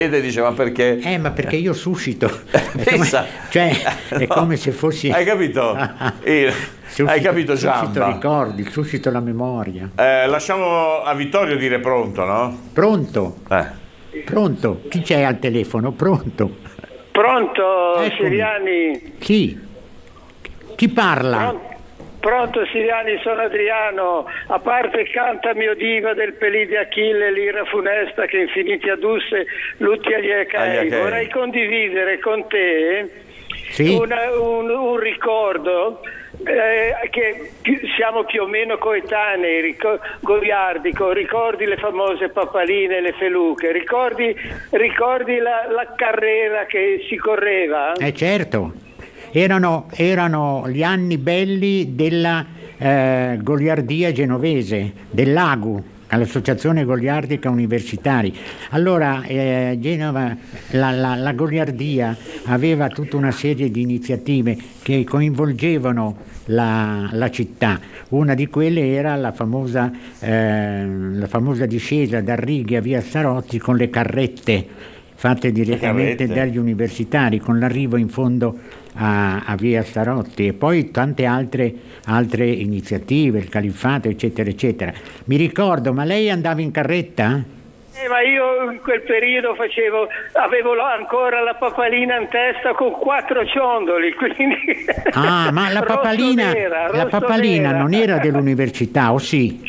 dice ma perché? Ma perché io suscito. Pensa. Cioè, è No. come se fossi... Hai capito? Hai capito, Giamba? Suscito ricordi, suscito la memoria. Lasciamo a Vittorio dire pronto, no? Pronto? Pronto? Chi c'è al telefono? Pronto? Pronto, Eccomi. Siriani? Chi? Chi parla? Pronto Siriani, sono Adriano. A parte canta mio diva del pelì di Achille, l'ira funesta che infiniti addusse lutti agli Achei. Vorrei condividere con te un ricordo che siamo più o meno coetanei, goliardico. Ricordi le famose pappaline, le feluche, ricordi la carriera che si correva? Certo. Erano gli anni belli della goliardia genovese, dell'AGU, all'Associazione Goliardica Universitari. Allora Genova, la goliardia aveva tutta una serie di iniziative che coinvolgevano la città. Una di quelle era la famosa discesa da Righi a via Starotti con le carrette fatte direttamente dagli universitari, con l'arrivo in fondo a via Starotti, e poi tante altre iniziative, il califfato, eccetera eccetera. Mi ricordo, ma lei andava in carretta? Ma io in quel periodo avevo ancora la papalina in testa con 4 ciondoli, quindi... Ma la papalina non era dell'università, o sì?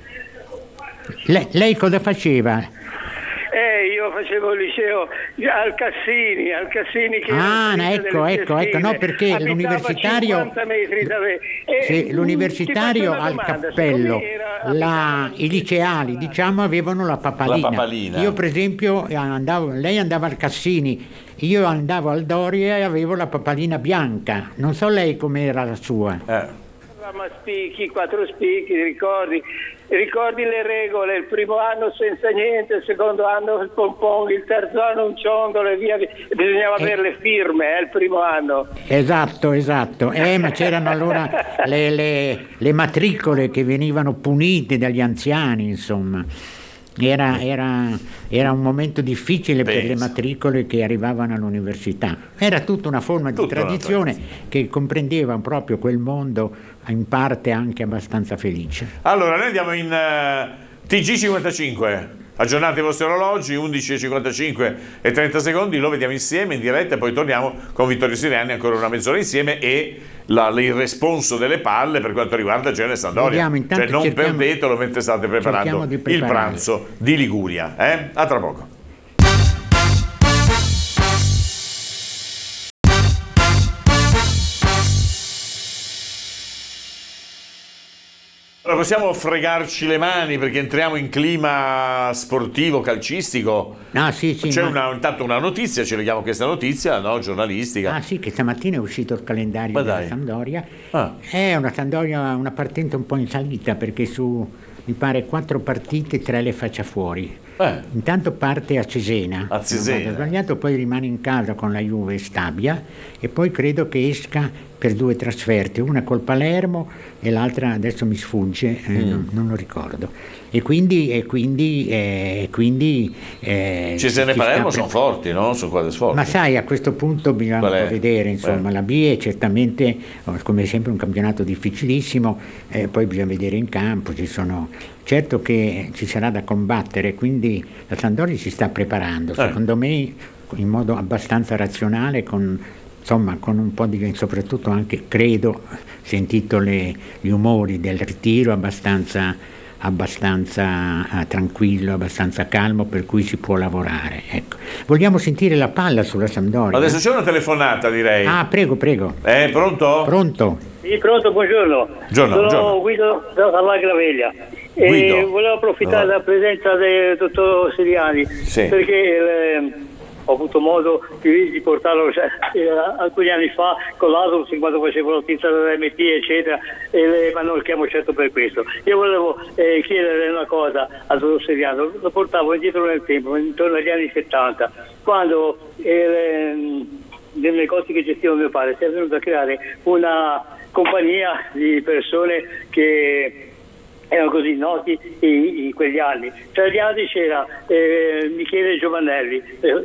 Lei cosa faceva? Io facevo il liceo al Cassini che ecco, no, perché l'universitario 50 metri da me. L'universitario al cappello, i liceali, diciamo, avevano la papalina. Io per esempio lei andava al Cassini, io andavo al Doria e avevo la papalina bianca. Non so lei com'era la sua. Ma spicchi, 4 spicchi, ricordi le regole, il primo anno senza niente, il secondo anno il pompon, il terzo anno un ciondolo e via, bisognava avere le firme il primo anno. Esatto, ma c'erano allora le matricole che venivano punite dagli anziani, insomma. Era un momento difficile per le matricole che arrivavano all'università. Era tutta una forma di tradizione che comprendeva proprio quel mondo in parte anche abbastanza felice. Allora, noi andiamo in TG55. Aggiornate i vostri orologi, 11:55 e 30 secondi, lo vediamo insieme in diretta e poi torniamo con Vittorio Siriani ancora una mezz'ora insieme e il responso delle palle per quanto riguarda Genoa e Sampdoria. Cioè non perdetelo mentre state preparando il pranzo di Liguria. A tra poco. Allora, possiamo fregarci le mani perché entriamo in clima sportivo, calcistico. Sì, c'è intanto una notizia, ci leghiamo questa notizia, no, giornalistica. Sì, che stamattina è uscito il calendario della Sampdoria. È una Sampdoria, una partita un po' in salita, perché su, mi pare, 4 partite 3 le faccia fuori. Intanto parte a Cesena, sbagliato, poi rimane in casa con la Juve e Stabia, e poi credo che esca per 2 trasferte, una col Palermo e l'altra adesso mi sfugge, non lo ricordo. E quindi Cesena e Palermo sono forti, no? Sono quasi forti. Ma sai, a questo punto bisogna vedere, insomma, la B è certamente, come sempre, un campionato difficilissimo, poi bisogna vedere in campo, certo che ci sarà da combattere, quindi la Sampdoria si sta preparando, secondo me in modo abbastanza razionale, con un po' di, soprattutto anche, credo, sentito gli umori del ritiro, abbastanza tranquillo, abbastanza calmo, per cui si può lavorare. Ecco. Vogliamo sentire la palla sulla Sampdoria? Adesso c'è una telefonata, direi. Prego. Pronto? Pronto? Sì, pronto, buongiorno. Sono Guido dalla Graveglia. E volevo approfittare della presenza del dottor Siriani, perché ho avuto modo di portarlo alcuni anni fa con l'Asus quando facevo notizia dell'MT eccetera, ma non lo chiamo certo per questo. Io volevo chiedere una cosa al dottor Siriano, lo portavo indietro nel tempo, intorno agli anni 70, quando nei negozi che gestiva mio padre si è venuto a creare una compagnia di persone che erano così noti in quegli anni. Tra gli altri c'era Michele Giovannelli,